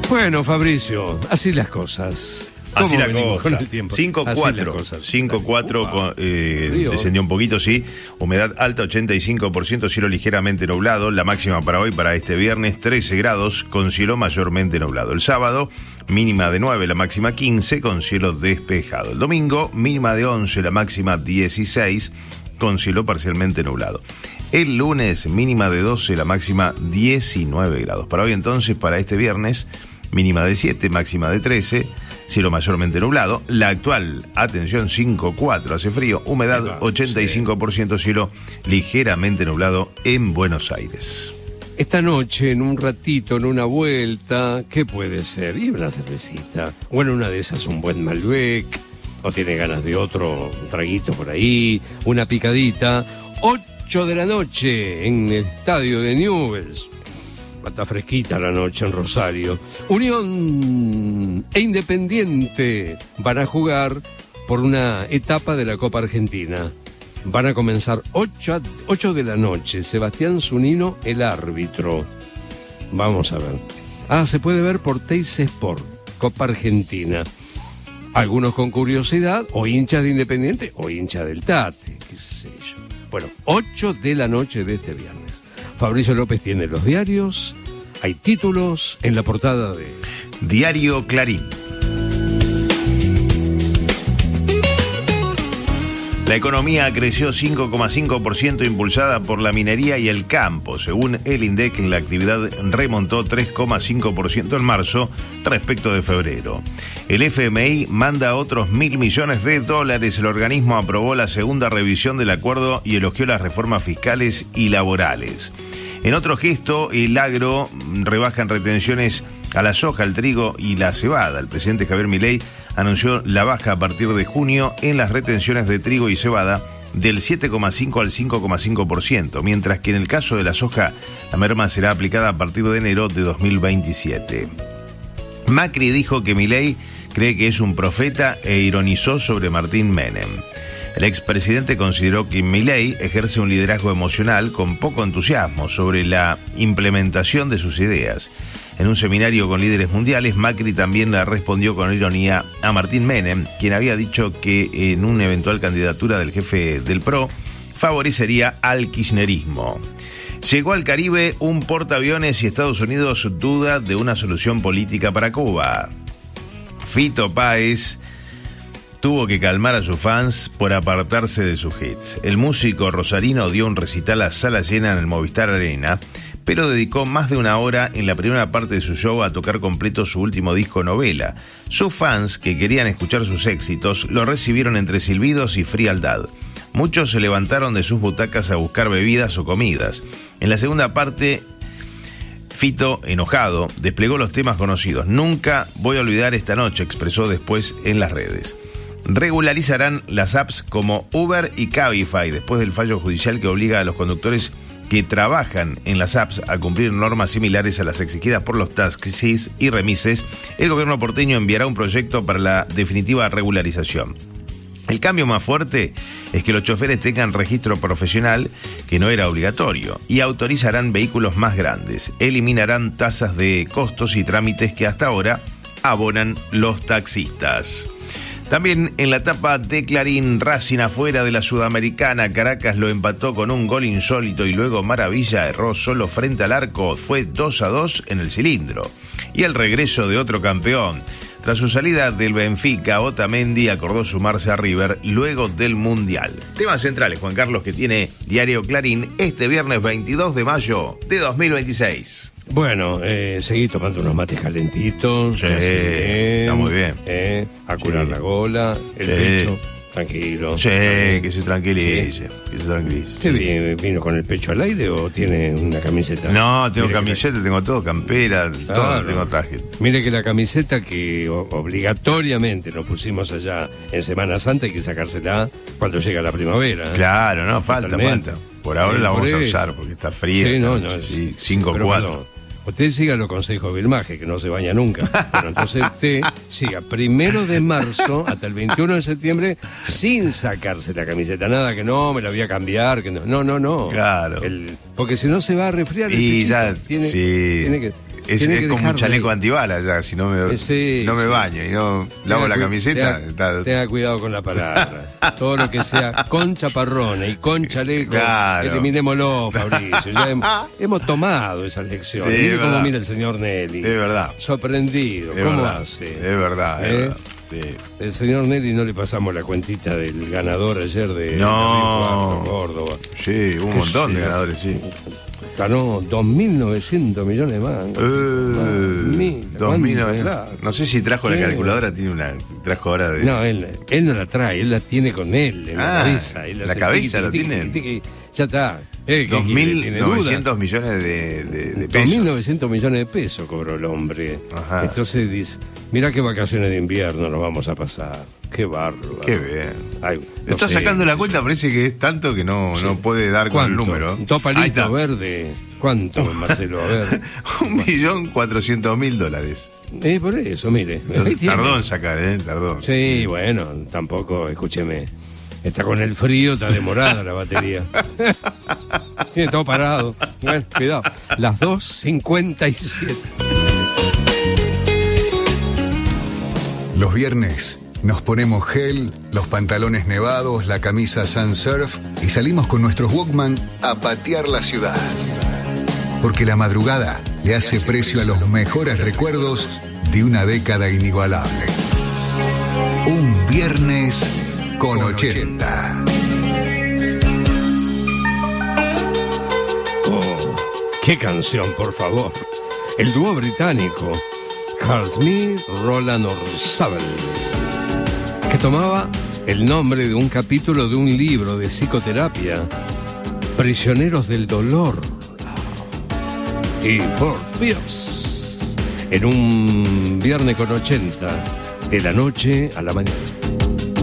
Bueno, Fabricio, así las cosas. Así la cosa. Con el tiempo? 5-4 descendió un poquito, sí. Humedad alta, 85%, cielo ligeramente nublado. La máxima para hoy, para este viernes, 13 grados, con cielo mayormente nublado. El sábado, mínima de 9, la máxima 15, con cielo despejado. El domingo, mínima de 11, la máxima 16, con cielo parcialmente nublado. El lunes, mínima de 12, la máxima 19 grados. Para hoy entonces, para este viernes, mínima de 7, máxima de 13, cielo mayormente nublado. La actual, atención, 5-4, hace frío, humedad 85%, cielo ligeramente nublado en Buenos Aires. Esta noche, en un ratito, en una vuelta, ¿qué puede ser? Y una cervecita. Bueno, una de esas, un buen Malbec, o tiene ganas de otro, un traguito por ahí, una picadita. 8 de la noche en el estadio de Newell's. Está fresquita la noche en Rosario. Unión e Independiente van a jugar por una etapa de la Copa Argentina. Van a comenzar 8 de la noche. Sebastián Zunino, el árbitro. Vamos a ver. Se puede ver por Teis Sport, Copa Argentina. Algunos con curiosidad, o hinchas de Independiente, o hinchas del Tate, qué sé yo. Bueno, 8 de la noche de este viernes. Fabricio López tiene los diarios, hay títulos en la portada de Diario Clarín. La economía creció 5,5% impulsada por la minería y el campo. Según el INDEC, la actividad remontó 3,5% en marzo respecto de febrero. El FMI manda otros $1.000 millones. El organismo aprobó la segunda revisión del acuerdo y elogió las reformas fiscales y laborales. En otro gesto, el agro rebaja en retenciones a la soja, el trigo y la cebada. El presidente Javier Milei anunció la baja a partir de junio en las retenciones de trigo y cebada del 7,5 al 5,5%, mientras que en el caso de la soja, la merma será aplicada a partir de enero de 2027. Macri dijo que Milei cree que es un profeta e ironizó sobre Martín Menem. El expresidente consideró que Milei ejerce un liderazgo emocional con poco entusiasmo sobre la implementación de sus ideas. En un seminario con líderes mundiales, Macri también le respondió con ironía a Martín Menem, quien había dicho que en una eventual candidatura del jefe del PRO favorecería al kirchnerismo. Llegó al Caribe un portaaviones y Estados Unidos duda de una solución política para Cuba. Fito Páez tuvo que calmar a sus fans por apartarse de sus hits. El músico rosarino dio un recital a sala llena en el Movistar Arena, pero dedicó más de una hora en la primera parte de su show a tocar completo su último disco Novela. Sus fans, que querían escuchar sus éxitos, lo recibieron entre silbidos y frialdad. Muchos se levantaron de sus butacas a buscar bebidas o comidas. En la segunda parte, Fito, enojado, desplegó los temas conocidos. Nunca voy a olvidar esta noche, expresó después en las redes. Regularizarán las apps como Uber y Cabify después del fallo judicial que obliga a los conductores que trabajan en las apps a cumplir normas similares a las exigidas por los taxis y remises. El gobierno porteño enviará un proyecto para la definitiva regularización. El cambio más fuerte es que los choferes tengan registro profesional, que no era obligatorio, y autorizarán vehículos más grandes. Eliminarán tasas de costos y trámites que hasta ahora abonan los taxistas. También en la tapa de Clarín, Racing afuera de la Sudamericana. Caracas lo empató con un gol insólito y luego Maravilla erró solo frente al arco. Fue 2-2 en el cilindro. Y el regreso de otro campeón. Tras su salida del Benfica, Otamendi acordó sumarse a River luego del Mundial. Temas centrales, Juan Carlos, que tiene Diario Clarín este viernes 22 de mayo de 2026. Bueno, seguí tomando unos mates calentitos. Sí, está muy bien. A curar la gola, el pecho, tranquilo. Sí, que se tranquilice, que se tranquilice. ¿Usted vino con el pecho al aire o tiene una camiseta? No, tengo camiseta, tengo todo, campera, todo, tengo traje. Mire que la camiseta que obligatoriamente nos pusimos allá en Semana Santa hay que sacársela cuando llega la primavera. Claro, no, falta. Por ahora la vamos a usar porque está fría. Sí, 5-4. Usted siga los consejos de Vilmaje, que no se baña nunca. Pero entonces usted siga 1 de marzo hasta el 21 de septiembre sin sacarse la camiseta. Nada que no, me la voy a cambiar. Que no. Claro. Porque si no se va a resfriar. Y ya, tiene que... Es como un chaleco antibalas ya, si no me, sí, no me baño y no lavo la camiseta. Tenga cuidado con la palabra. Todo lo que sea con chaparrones y con chaleco, claro, eliminémoslo, Fabricio. Ya hemos tomado esas lecciones. Sí, mire cómo mira el señor Nelly. Es verdad. Sorprendido. Es ¿Cómo verdad, hace? Es verdad, es verdad. Sí. El señor Nelly no le pasamos la cuentita del ganador ayer de Córdoba. Sí, hubo un montón de ganadores, sí. Ganó 2.900 millones de mangos. 2.900. No sé si trajo la calculadora, trajo ahora de... No, él no la trae, él la tiene con él en la cabeza. Él la cabeza la tiene. Ya está. 2.900 millones de pesos. 2.900 millones de pesos cobró el hombre. Ajá. Entonces dice, mirá qué vacaciones de invierno nos vamos a pasar. Qué bárbaro. Qué bien. Ay, está sacando la cuenta, parece que es tanto que no puede dar con el número. Dos palitos verdes. ¿Cuánto, Marcelo? A ver. 1.400.000 Por eso, mire. Tardó en sacar, tardó. Sí, bueno, tampoco, escúcheme. Está con el frío, está demorada la batería. Tiene todo parado. Bueno, cuidado. Las 2:57. Los viernes nos ponemos gel, los pantalones nevados, la camisa Sun Surf y salimos con nuestros Walkman a patear la ciudad. Porque la madrugada le hace precio a los mejores recuerdos de una década inigualable. Un viernes con 80. Oh, qué canción, por favor. El dúo británico Carl Smith, Roland Orzabal, que tomaba el nombre de un capítulo de un libro de psicoterapia, Prisioneros del Dolor. Y por Dios, en un viernes con 80, de la noche a la mañana.